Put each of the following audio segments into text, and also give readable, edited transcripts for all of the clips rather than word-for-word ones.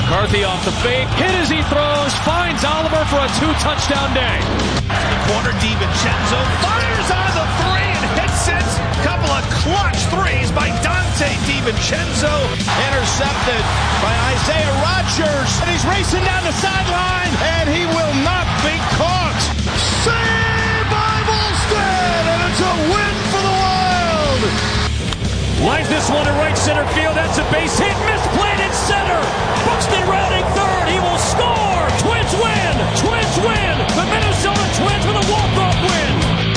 McCarthy off the fake, hit as he throws, finds Oliver for a 2-touchdown day. The corner, DiVincenzo fires on the three and hits it. Couple of clutch threes by Dante DiVincenzo. Intercepted by Isaiah Rodgers. And he's racing down the sideline, and he will not be caught. Saved by Volstead, and it's a win for the Wild. Lines this one to right center field. That's a base hit. Misplayed in center. Buxton rounding third. He will score. Twins win. Twins win. The Minnesota Twins with a walk-off win.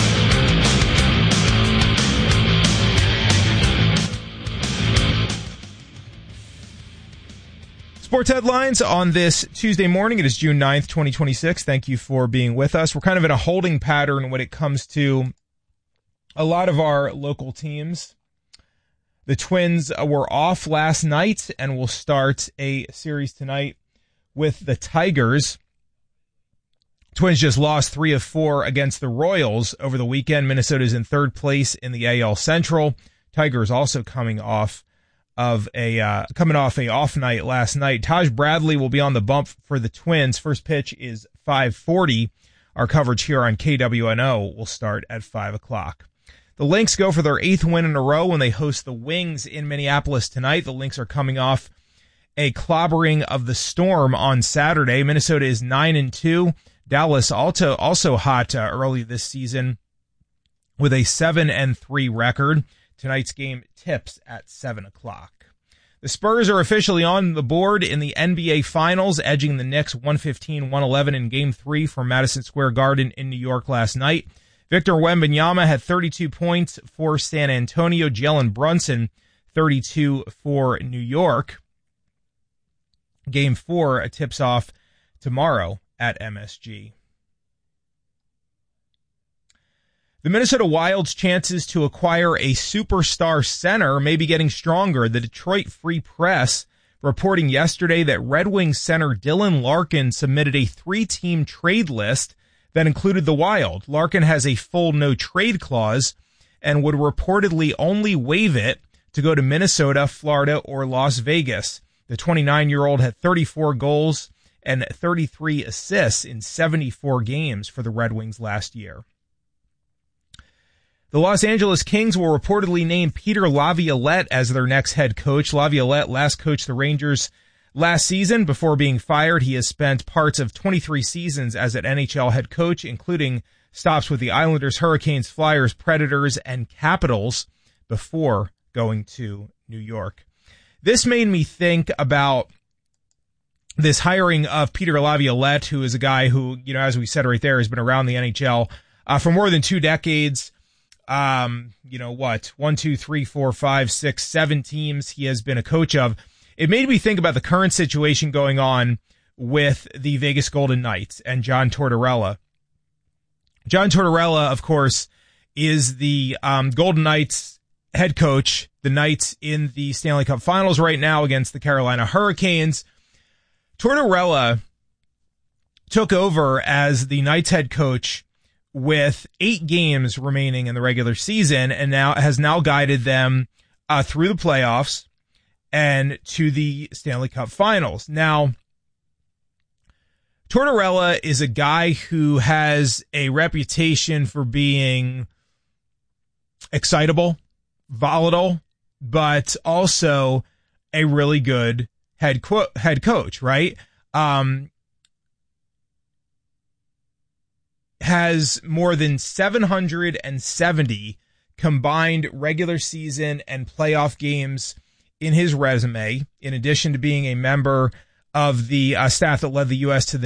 Sports headlines on this Tuesday morning. It is June 9th, 2026. Thank you for being with us. We're kind of in a holding pattern when it comes to a lot of our local teams. The Twins were off last night and will start a series tonight with the Tigers. Twins just lost 3 of 4 against the Royals over the weekend. Minnesota's in third place in the AL Central. Tigers also coming off a off night last night. Taj Bradley will be on the bump for the Twins. First pitch is 5:40. Our coverage here on KWNO will start at 5 o'clock. The Lynx go for their 8th win in a row when they host the Wings in Minneapolis tonight. The Lynx are coming off a clobbering of the Storm on Saturday. Minnesota is 9-2. Dallas also hot early this season with a 7-3 record. Tonight's game tips at 7 o'clock. The Spurs are officially on the board in the NBA Finals, edging the Knicks 115-111 in Game 3 from Madison Square Garden in New York last night. Victor Wembanyama had 32 points for San Antonio. Jalen Brunson, 32 for New York. Game 4 tips off tomorrow at MSG. The Minnesota Wild's chances to acquire a superstar center may be getting stronger. The Detroit Free Press reporting yesterday that Red Wings center Dylan Larkin submitted a 3-team trade list that included the Wild. Larkin has a full no-trade clause and would reportedly only waive it to go to Minnesota, Florida, or Las Vegas. The 29-year-old had 34 goals and 33 assists in 74 games for the Red Wings last year. The Los Angeles Kings will reportedly name Peter Laviolette as their next head coach. Laviolette last coached the Rangers last season. Before being fired, he has spent parts of 23 seasons as an NHL head coach, including stops with the Islanders, Hurricanes, Flyers, Predators, and Capitals before going to New York. This made me think about this hiring of Peter Laviolette, who is a guy who, as we said right there, has been around the NHL for more than 2 decades. 1, 2, 3, 4, 5, 6, 7 teams he has been a coach of. It made me think about the current situation going on with the Vegas Golden Knights and John Tortorella. John Tortorella, of course, is the Golden Knights head coach. The Knights in the Stanley Cup Finals right now against the Carolina Hurricanes. Tortorella took over as the Knights head coach with 8 games remaining in the regular season and has now guided them through the playoffs and to the Stanley Cup Finals. Now, Tortorella is a guy who has a reputation for being excitable, volatile, but also a really good head coach, right? Has more than 770 combined regular season and playoff games in his resume, in addition to being a member of the staff that led the U.S. to the